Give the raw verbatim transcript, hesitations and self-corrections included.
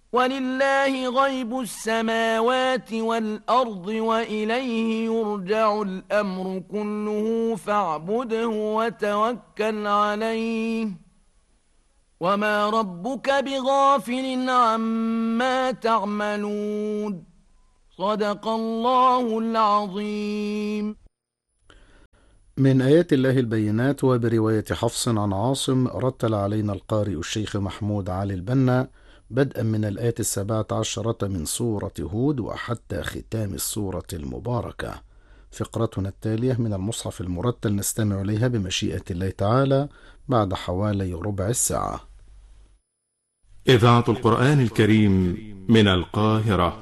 ولله غيب السماوات والأرض وإليه يرجع الأمر كله فاعبده وتوكل عليه وما ربك بغافل عما تعملون. صدق الله العظيم. من آيات الله البينات. وبرواية حفص عن عاصم رتل علينا القارئ الشيخ محمود علي البنا بدءا من الآية السابعة عشرة من سورة هود وحتى ختام السورة المباركة. فقرتنا التالية من المصحف المرتل نستمع إليها بمشيئة الله تعالى بعد حوالي ربع الساعة. إذاعة القرآن الكريم من القاهرة.